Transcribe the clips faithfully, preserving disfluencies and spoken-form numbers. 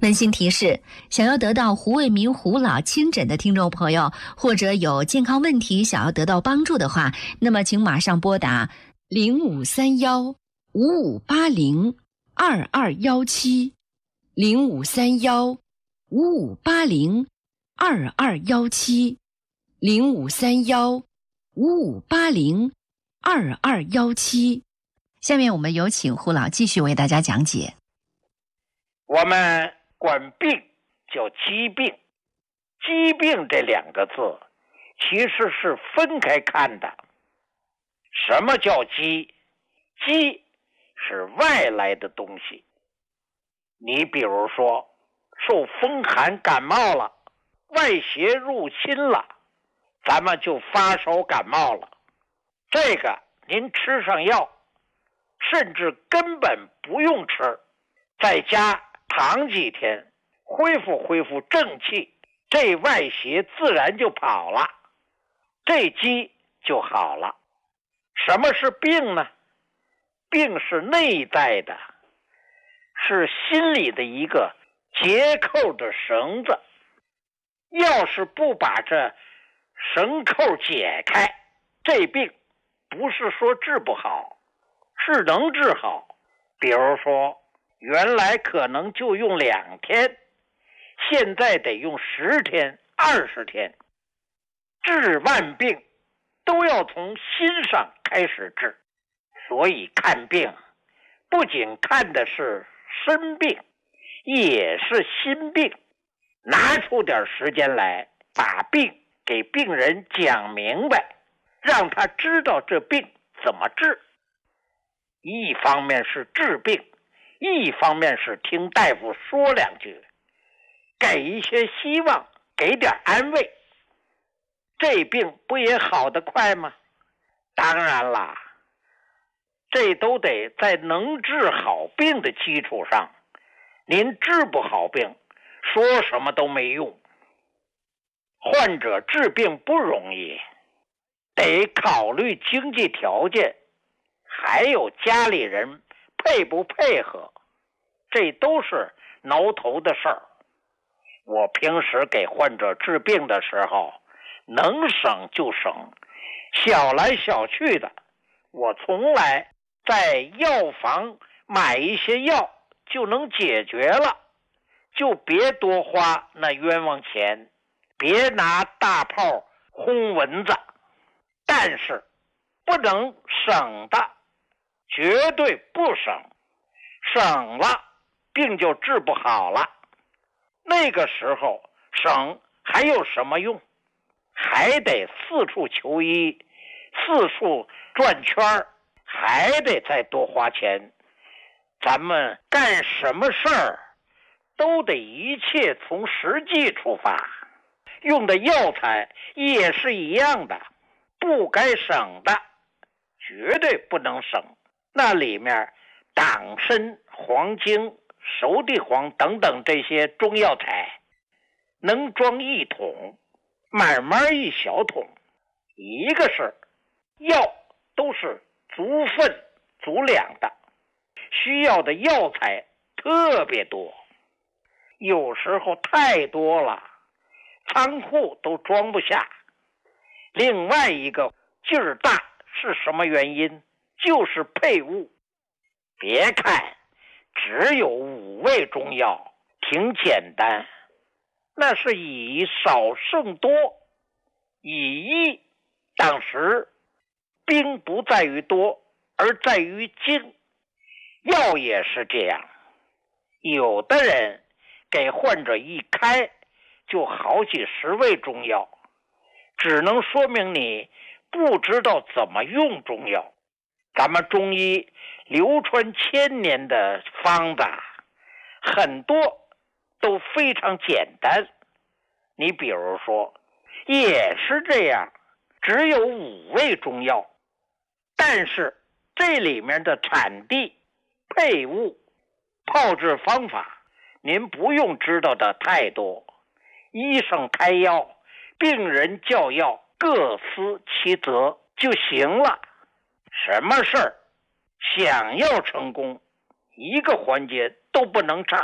温馨提示：想要得到胡卫民胡老亲诊的听众朋友，或者有健康问题想要得到帮助的话，那么请马上拨打零五三幺五五八零二二幺七零五三幺五五八零二二幺七零五三幺五五八零二二幺七。下面我们有请胡老继续为大家讲解。 我们管病叫疾病，疾病这两个字其实是分开看的。什么叫疾？疾是外来的东西。你比如说受风寒感冒了，外邪入侵了，咱们就发烧感冒了。这个您吃上药，甚至根本不用吃，在家躺几天，恢复恢复正气，这外邪自然就跑了，这疾就好了。什么是病呢？病是内在的，是心里的一个结扣的绳子。要是不把这绳扣解开，这病不是说治不好，是能治好。比如说原来可能就用两天，现在得用十天、二十天。治万病都要从心上开始治，所以看病不仅看的是身病，也是心病。拿出点时间来，把病给病人讲明白，让他知道这病怎么治。一方面是治病，一方面是听大夫说两句，给一些希望，给点安慰，这病不也好得快吗？当然啦，这都得在能治好病的基础上。您治不好病，说什么都没用。患者治病不容易，得考虑经济条件，还有家里人配不配合，这都是挠头的事儿。我平时给患者治病的时候，能省就省，小来小去的，我从来在药房买一些药就能解决了，就别多花那冤枉钱，别拿大炮轰蚊子。但是不能省的，绝对不省，省了病就治不好了。那个时候省还有什么用？还得四处求医，四处转圈，还得再多花钱。咱们干什么事儿都得一切从实际出发，用的药材也是一样的，不该省的绝对不能省。那里面党参、黄精、熟地黄等等这些中药材能装一桶，慢慢一小桶。一个是药都是足分足量的，需要的药材特别多，有时候太多了，仓库都装不下。另外一个劲儿大是什么原因？就是配伍。别看只有五味中药，挺简单，那是以少胜多，以一当十。兵不在于多，而在于精。药也是这样，有的人给患者一开就好几十味中药，只能说明你不知道怎么用中药。咱们中医流传千年的方子很多都非常简单。你比如说也是这样，只有五味中药，但是这里面的产地、配伍、炮制方法您不用知道的太多。医生开药，病人叫药，各司其责就行了。什么事儿想要成功，一个环节都不能差。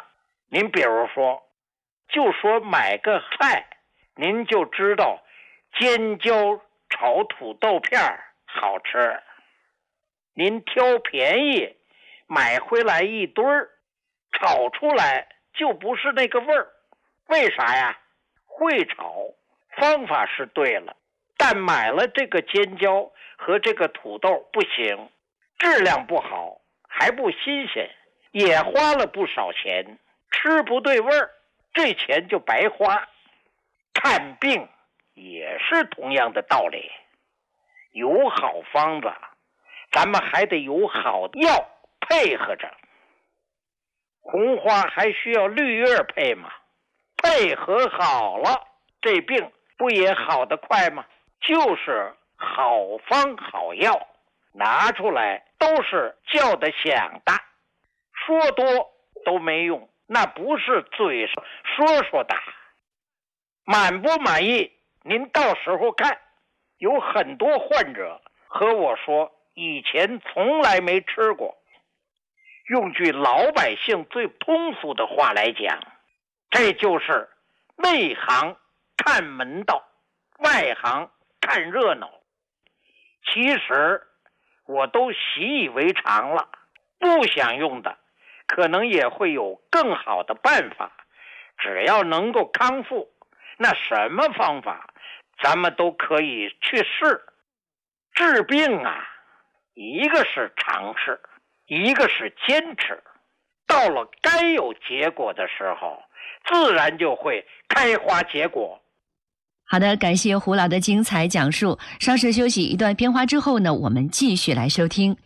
您比如说，就说买个菜，您就知道尖椒炒土豆片好吃。您挑便宜买回来一堆儿，炒出来就不是那个味儿。为啥呀？会炒，方法是对了，但买了这个尖椒和这个土豆不行，质量不好，还不新鲜，也花了不少钱，吃不对味儿，这钱就白花。看病也是同样的道理，有好方子，咱们还得有好药配合着。红花还需要绿叶配吗？配合好了，这病不也好得快吗？就是好方好药拿出来都是叫得响的，说多都没用，那不是嘴上说说的。满不满意您到时候看。有很多患者和我说以前从来没吃过，用句老百姓最通俗的话来讲，这就是内行看门道，外行看热闹。其实我都习以为常了，不想用的可能也会有更好的办法，只要能够康复，那什么方法咱们都可以去试。治病啊，一个是尝试，一个是坚持，到了该有结果的时候，自然就会开花结果。 好的，感谢胡老的精彩讲述。稍事休息一段片花之后呢，我们继续来收听。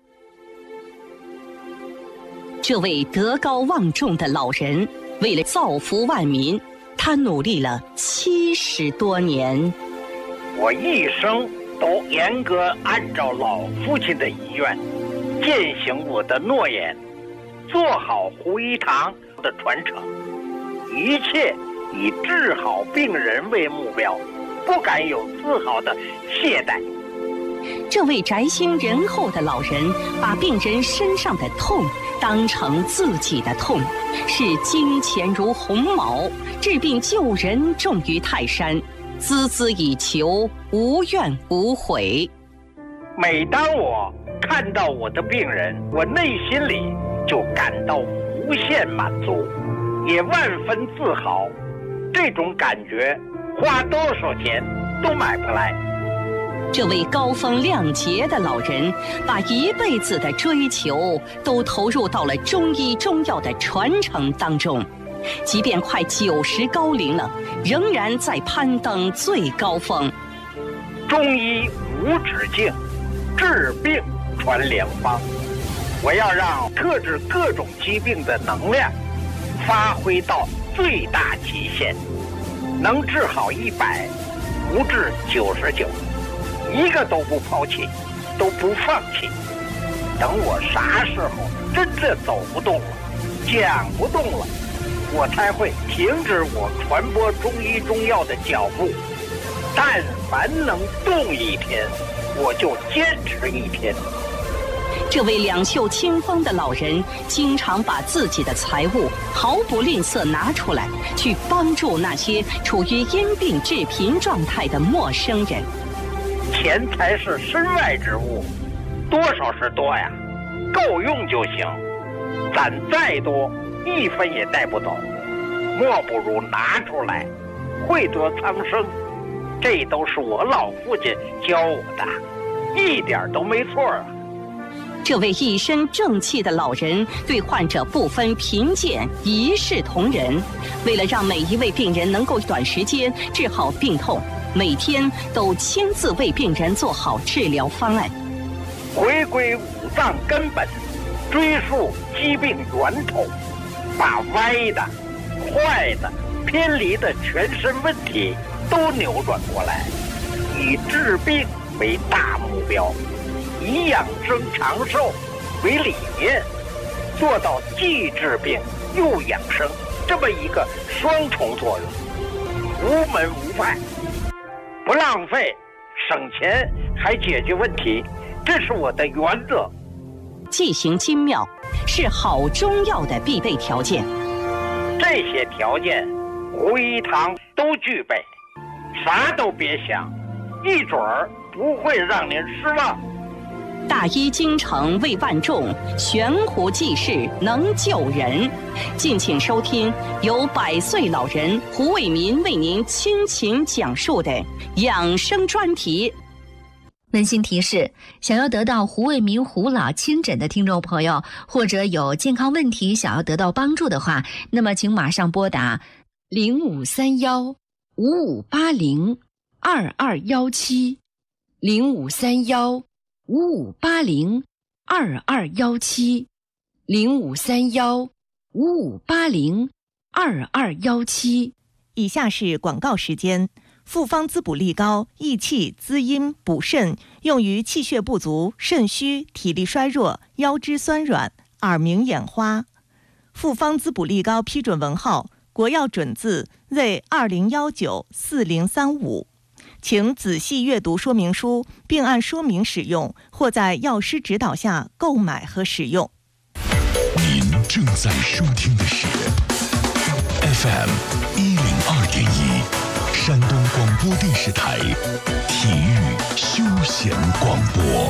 这位德高望重的老人，为了造福万民，他努力了七十多年。 我一生都严格按照老父亲的遗愿，践行我的诺言，做好胡一堂的传承，一切以治好病人为目标，不敢有丝毫的懈怠。 这位宅心仁厚的老人，把病人身上的痛当成自己的痛，视金钱如鸿毛，治病救人重于泰山，孜孜以求，无怨无悔。 每当我看到我的病人，我内心里就感到无限满足，也万分自豪。这种感觉花多少钱都买不来。 这位高风亮节的老人，把一辈子的追求都投入到了中医中药的传承当中，即便快九十高龄了，仍然在攀登最高峰。 中医无止境，治病传良方。我要让克制各种疾病的能量发挥到最大极限，能治好一百，不治九十九，一个都不抛弃，都不放弃。等我啥时候真的走不动了，讲不动了，我才会停止我传播中医中药的脚步。但凡能动一天，我就坚持一天。 这位两袖清风的老人，经常把自己的财物毫不吝啬拿出来，去帮助那些处于因病致贫状态的陌生人。 钱财是身外之物，多少是多呀，够用就行。攒再多，一分也带不走，莫不如拿出来，惠泽苍生。这都是我老父亲教我的，一点都没错啊。 这位一身正气的老人，对患者不分贫贱，一视同仁。为了让每一位病人能够短时间治好病痛，每天都亲自为病人做好治疗方案。 回归五脏根本，追溯疾病源头，把歪的、坏的、偏离的全身问题都扭转过来，以治病为大目标，以养生长寿为理念，做到既治病又养生这么一个双重作用，无门无派，不浪费，省钱还解决问题，这是我的原则。 剂行精妙是好中药的必备条件。 这些条件，胡一堂都具备，啥都别想，一准儿不会让您失望。 大医精诚为万众，悬壶济世能救人。敬请收听由百岁老人胡卫民为您倾情讲述的养生专题。 温馨提示：想要得到胡卫民胡老亲诊的听众朋友，或者有健康问题想要得到帮助的话，那么请马上拨打零五三幺五五八零二二幺七零五三幺五五八零二二幺七零五三幺五五八零二二幺七。 以下是广告时间。复方滋补力高，益气滋阴补肾，用于气血不足、肾虚、体力衰弱、腰肢酸软、耳鸣眼花。复方滋补力高批准文号：国药准字 Z 二零一九四零三五。请仔细阅读说明书，并按说明使用，或在药师指导下购买和使用。 您正在收听的是 F M 一零二点一。山东广播电视台体育休闲广播。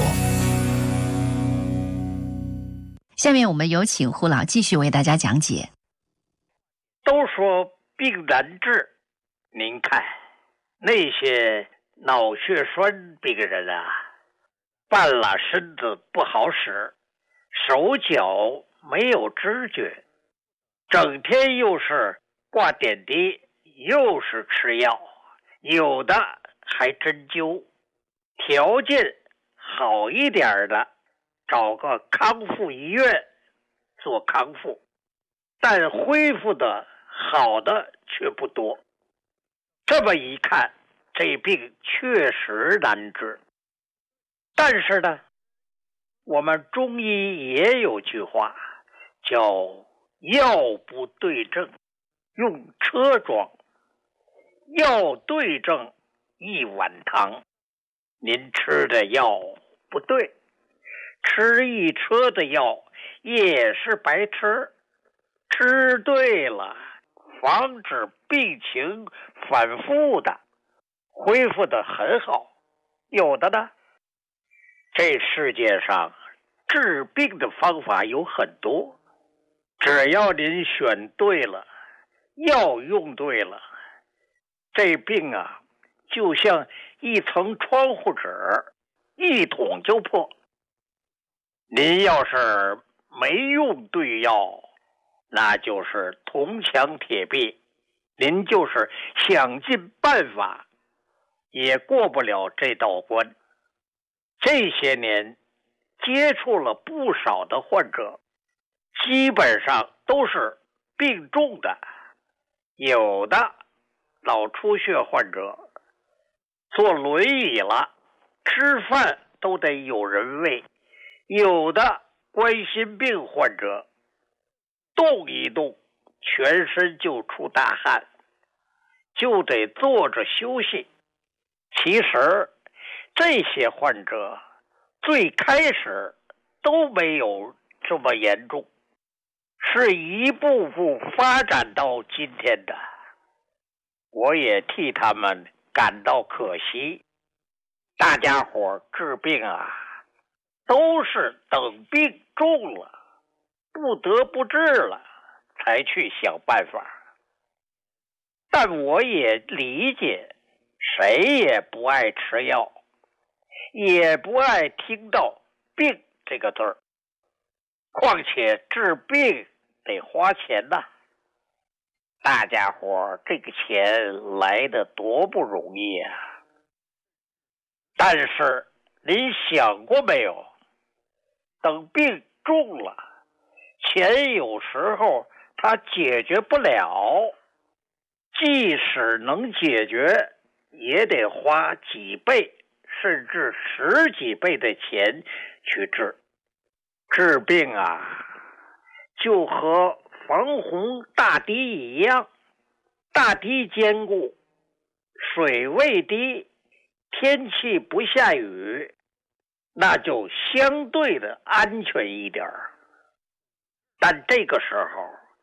下面我们有请胡老继续为大家讲解。 都说病难治，您看那些脑血栓病人啊，半拉身子不好使，手脚没有知觉，整天又是挂点滴，又是吃药，有的还针灸。条件好一点的，找个康复医院做康复，但恢复的好的却不多。这么一看，这病确实难治。但是呢，我们中医也有句话，叫药不对症用车装，药对症一碗汤。您吃的药不对，吃一车的药也是白吃。吃对了，防止病情反复的，恢复的很好。有的呢，这世界上治病的方法有很多，只要您选对了，药用对了，这病啊就像一层窗户纸，一捅就破。您要是没用对药，那就是铜墙铁壁，您就是想尽办法也过不了这道关。这些年接触了不少的患者，基本上都是病重的，有的脑出血患者坐轮椅了，吃饭都得有人喂，有的冠心病患者动一动全身就出大汗，就得坐着休息。其实这些患者最开始都没有这么严重，是一步步发展到今天的。我也替他们感到可惜。大家伙治病啊，都是等病重了，不得不治了，才去想办法。但我也理解，谁也不爱吃药，也不爱听到病这个字儿。况且治病得花钱呐、啊，大家伙这个钱来得多不容易啊！但是您想过没有，等病重了，钱有时候它解决不了，即使能解决，也得花几倍甚至十几倍的钱去治。治病啊，就和防洪大堤一样，大堤坚固，水位低，天气不下雨，那就相对的安全一点。但这个时候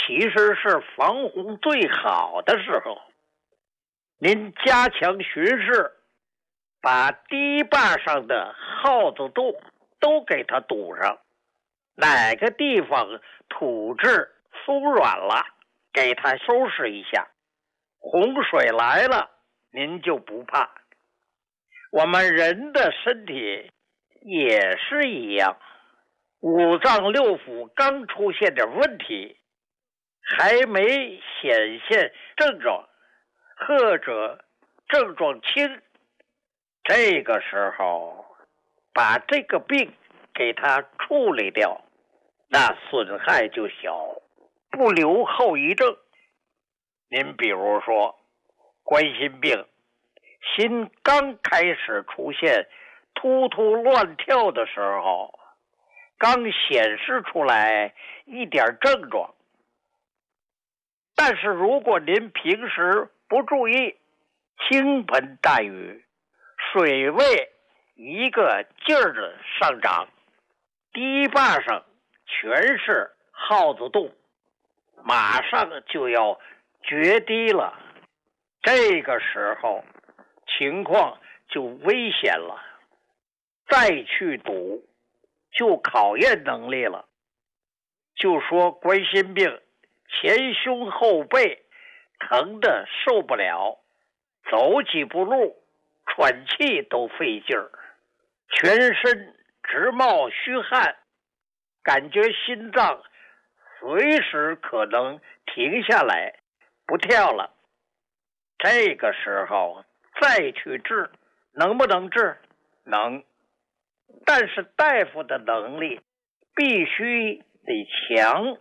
其实是防洪最好的时候。您加强巡视，把堤坝上的耗子洞都给它堵上，哪个地方土质松软了，给它收拾一下，洪水来了您就不怕。我们人的身体也是一样，五脏六腑刚出现点问题，还没显现症状，或者症状轻，这个时候把这个病给它处理掉，那损害就小，不留后遗症。您比如说冠心病，心刚开始出现突突乱跳的时候，刚显示出来一点症状，但是如果您平时不注意，倾盆大雨，水位一个劲儿的上涨，堤坝上全是耗子洞，马上就要决堤了，这个时候情况就危险了，再去堵就考验能力了。就说冠心病，前胸后背疼得受不了，走几步路喘气都费劲儿，全身直冒虚汗，感觉心脏随时可能停下来不跳了。这个时候再去治，能不能治？能，但是大夫的能力必须得强，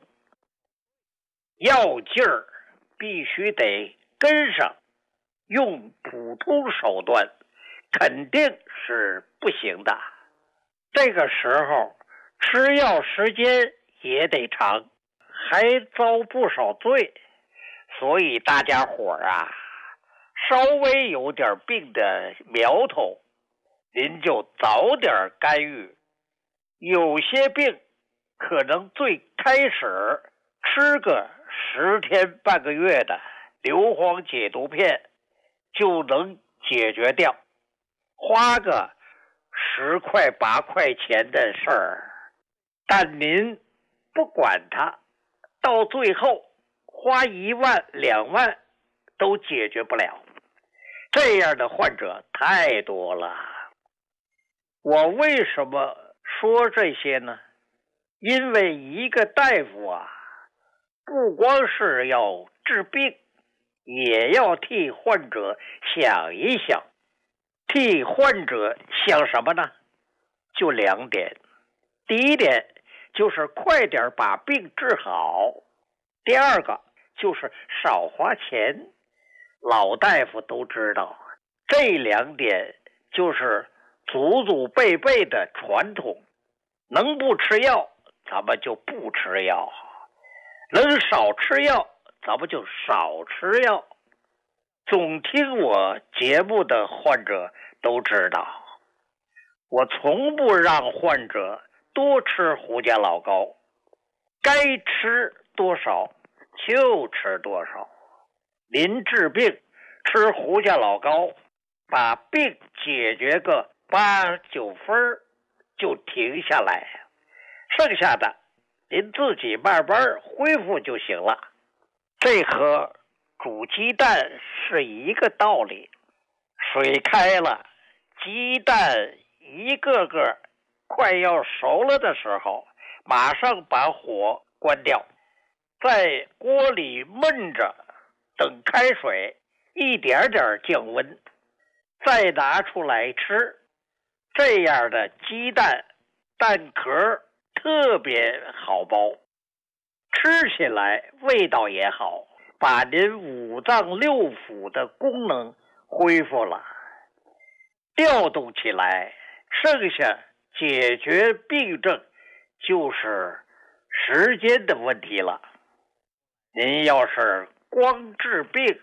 药劲儿必须得跟上，用普通手段肯定是不行的。这个时候吃药时间也得长，还遭不少罪。所以大家伙儿啊，稍微有点病的苗头，您就早点干预。有些病可能最开始吃个十天半个月的硫磺解毒片就能解决掉，花个十块八块钱的事儿，但您不管它，到最后花一万两万都解决不了。这样的患者太多了。我为什么说这些呢？因为一个大夫啊，不光是要治病，也要替患者想一想。替患者想什么呢？就两点。第一点就是快点把病治好，第二个就是少花钱。老大夫都知道，这两点就是祖祖辈辈的传统，能不吃药咱们就不吃药，能少吃药咱们就少吃药。总听我节目的患者都知道，我从不让患者多吃胡家老膏，该吃多少就吃多少。您治病吃胡家老膏，把病解决个八九分就停下来，剩下的您自己慢慢恢复就行了。这和煮鸡蛋是一个道理，水开了，鸡蛋一个个快要熟了的时候，马上把火关掉，在锅里焖着，等开水一点点降温，再拿出来吃。这样的鸡蛋蛋壳特别好剥，吃起来味道也好，把您五脏六腑的功能恢复了，调动起来，剩下解决病症就是时间的问题了。您要是光治病，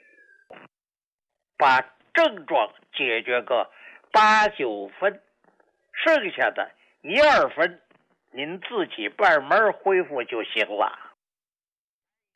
把症状解决个八九分，剩下的一二分您自己慢慢恢复就行了。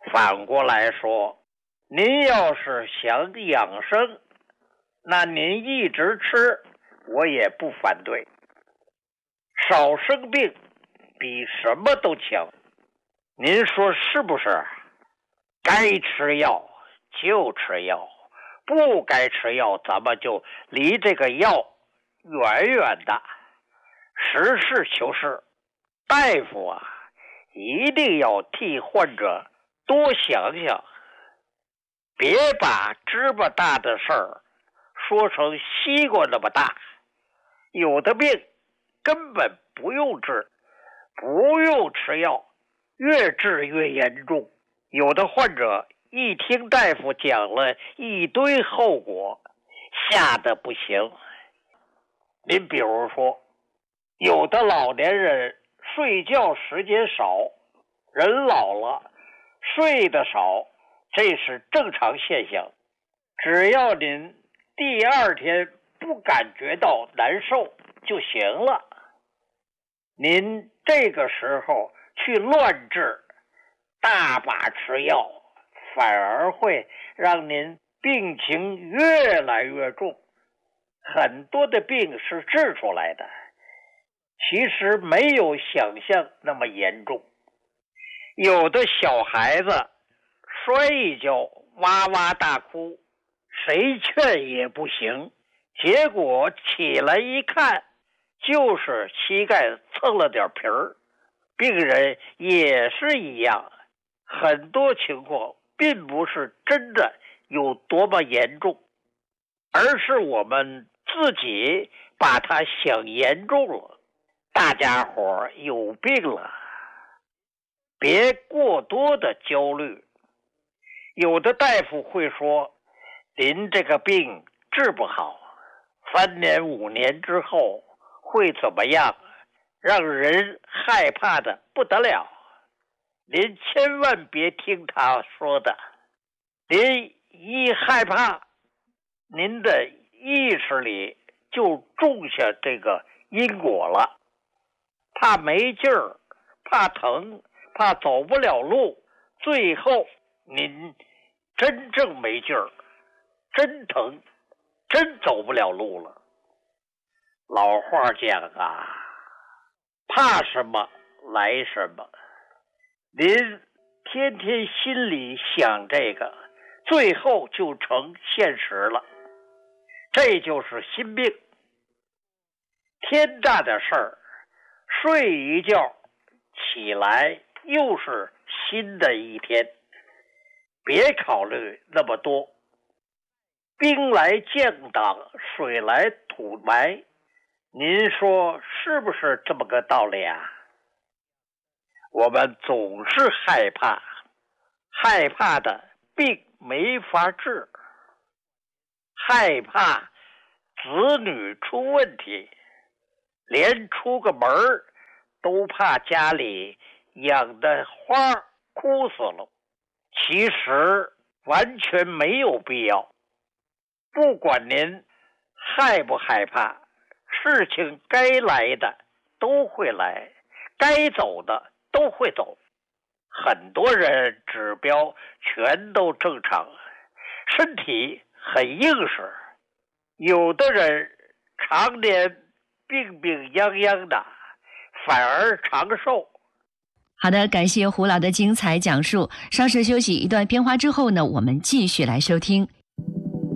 反过来说，您要是想养生，那您一直吃，我也不反对。少生病比什么都强，您说是不是？该吃药就吃药，不该吃药咱们就离这个药远远的。实事求是，大夫啊一定要替患者多想想，别把芝麻大的事儿说成西瓜那么大。有的病根本不用治，不用吃药，越治越严重。有的患者一听大夫讲了一堆后果，吓得不行。您比如说，有的老年人睡觉时间少，人老了睡得少，这是正常现象。只要您第二天不感觉到难受就行了。您这个时候去乱治，大把吃药，反而会让您病情越来越重。很多的病是治出来的，其实没有想象那么严重。有的小孩子摔一跤哇哇大哭，谁劝也不行，结果起来一看，就是膝盖蹭了点皮儿。病人也是一样，很多情况并不是真的有多么严重，而是我们自己把它想严重了。大家伙有病了，别过多的焦虑。有的大夫会说，您这个病治不好，三年五年之后会怎么样，让人害怕的不得了。您千万别听他说的，您一害怕，您的意识里就种下这个因果了，怕没劲儿，怕疼，怕走不了路，最后您真正没劲儿，真疼，真走不了路了。老话讲啊，怕什么来什么。您天天心里想这个，最后就成现实了。这就是心病。天大的事儿，睡一觉起来又是新的一天，别考虑那么多。兵来将挡，水来土埋，您说是不是这么个道理啊？我们总是害怕，害怕的病没法治，害怕子女出问题，连出个门都怕家里养的花枯死了。其实完全没有必要。不管您害不害怕，事情该来的都会来，该走的都会走。很多人指标全都正常，身体很硬实。有的人常年病病殃殃的，反而长寿。 好的，感谢胡老的精彩讲述。稍事休息一段片花之后呢，我们继续来收听。